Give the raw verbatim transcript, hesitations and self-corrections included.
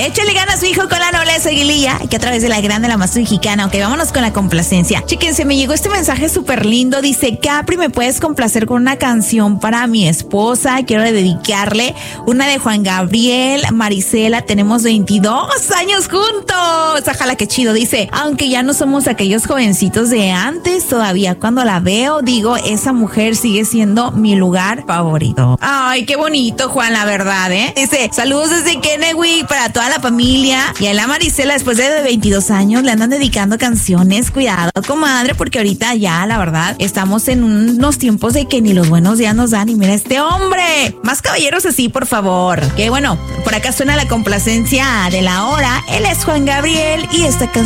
Échale ganas, su hijo, con la nobleza aguililla, que a través de la grande, la más mexicana. Ok, vámonos con la complacencia. Chíquense, me llegó este mensaje súper lindo. Dice: Capri, ¿me puedes complacer con una canción para mi esposa? Quiero dedicarle una de Juan Gabriel. Marisela, tenemos veintidós años juntos. Ajala, qué chido. Dice: aunque ya no somos aquellos jovencitos de antes, todavía cuando la veo, digo, esa mujer sigue siendo mi lugar favorito. Ay, qué bonito, Juan, la verdad, ¿eh? Dice: saludos desde Kennewick para toda la familia. Y a la Marisela, después de veintidós años, le andan dedicando canciones. Cuidado, comadre, porque ahorita ya, la verdad, estamos en unos tiempos de que ni los buenos días nos dan. Y mira este hombre. Más caballeros así, por favor. Que bueno, por acá suena la complacencia de la hora. Él es Juan Gabriel y esta canción